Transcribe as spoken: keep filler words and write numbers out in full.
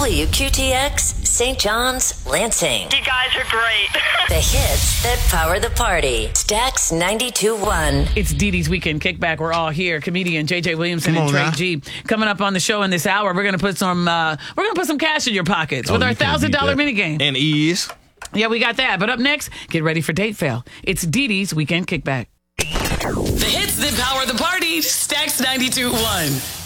W Q T X, Saint John's, Lansing. You guys are great. The hits that power the party. Stax ninety-two point one. It's Dee Dee's Weekend Kickback. We're all here. Comedian J J Williamson Come and on Trey now. G. Coming up on the show in this hour, we're gonna put some uh, we're gonna put some cash in your pockets Oh, with our you can't thousand beat dollar that. minigame. And ease. Yeah, we got that. But up next, get ready for Date Fail. It's Dee Dee's Weekend Kickback. The hits that power the party. Stax ninety-two point one.